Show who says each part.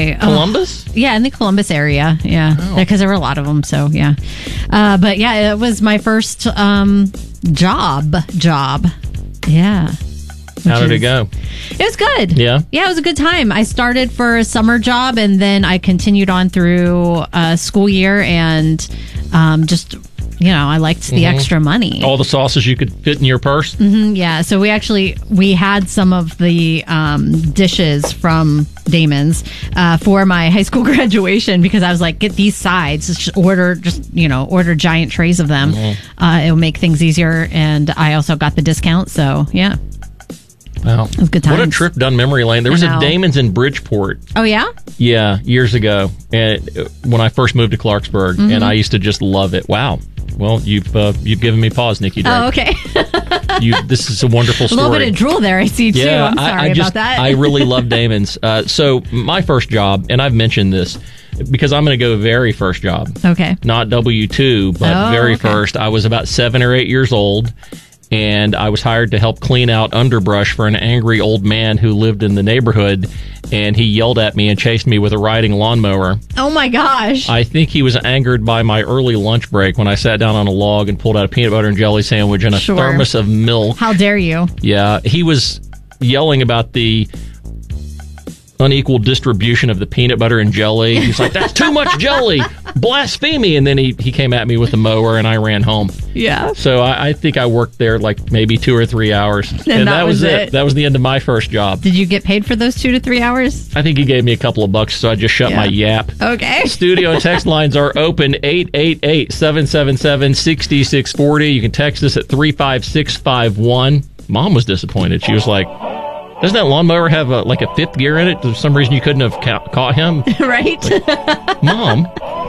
Speaker 1: my
Speaker 2: Columbus?
Speaker 1: Yeah, in the Columbus area. Yeah, because there were a lot of them. So yeah, but yeah, it was my first job. Yeah.
Speaker 2: How did it go?
Speaker 1: It was good.
Speaker 2: Yeah?
Speaker 1: Yeah, it was a good time. I started for a summer job, and then I continued on through school year, and just, I liked the extra money.
Speaker 2: All the sauces you could fit in your purse?
Speaker 1: Yeah, so we had some of the dishes from Damon's for my high school graduation, because I was like, get these sides, just order giant trays of them. It'll make things easier, and I also got the discount, so yeah.
Speaker 2: Wow.
Speaker 1: It was good times.
Speaker 2: What a trip down memory lane. There was a Damon's in Bridgeport.
Speaker 1: Oh, yeah?
Speaker 2: Yeah, years ago, and when I first moved to Clarksburg, and I used to just love it. Wow. Well, you've given me pause, Nikki Drake.
Speaker 1: Oh, okay.
Speaker 2: This is a wonderful story.
Speaker 1: A little bit of drool there, I see, too.
Speaker 2: Yeah,
Speaker 1: I'm sorry about that.
Speaker 2: I really love Damon's. So my first job, and I've mentioned this, because I'm going to go very first job.
Speaker 1: Okay.
Speaker 2: Not W-2, but very first. I was about 7 or 8 years old, and I was hired to help clean out underbrush for an angry old man who lived in the neighborhood, and he yelled at me and chased me with a riding lawnmower.
Speaker 1: Oh, my gosh.
Speaker 2: I think he was angered by my early lunch break when I sat down on a log and pulled out a peanut butter and jelly sandwich and a thermos of milk.
Speaker 1: How dare you?
Speaker 2: Yeah, he was yelling about the unequal distribution of the peanut butter and jelly. He's like, that's too much jelly! Blasphemy! And then he came at me with the mower, and I ran home.
Speaker 1: Yeah.
Speaker 2: So I think I worked there like maybe 2 or 3 hours.
Speaker 1: And that was it.
Speaker 2: That was the end of my first job.
Speaker 1: Did you get paid for those 2 to 3 hours?
Speaker 2: I think he gave me a couple of bucks, so I just shut my yap.
Speaker 1: Okay.
Speaker 2: Studio and text lines are open, 888-777-6640. You can text us at 35651. Mom was disappointed. She was like, doesn't that lawnmower have a fifth gear in it? For some reason you couldn't have caught him.
Speaker 1: Right?
Speaker 2: Like, Mom,